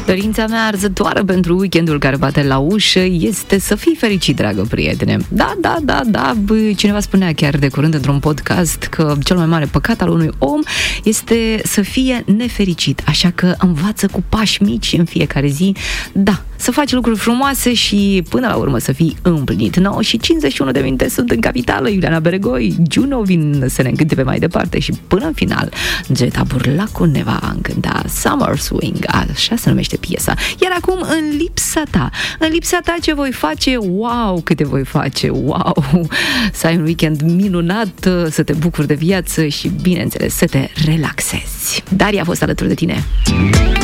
Dorința mea arzătoare pentru weekendul care bate la ușă este să fii fericit, dragă prietene. Da, cineva spunea chiar de curând într-un podcast că cel mai mare păcat al unui om este să fie nefericit, așa că învață cu pași mici în fiecare zi, să faci lucruri frumoase și până la urmă să fii împlinit. 9:51 sunt în capitală, Iuliana Beregoi, Juno vin să ne încânte pe mai departe și până în final Geta Burlacu ne va încânta Summer Swing, așa se numește piesa. Iar acum în lipsa ta ce voi face? Wow, câte voi face, wow! Să ai un weekend minunat, să te bucuri de viață și bineînțeles să te relaxezi. Daria a fost alături de tine.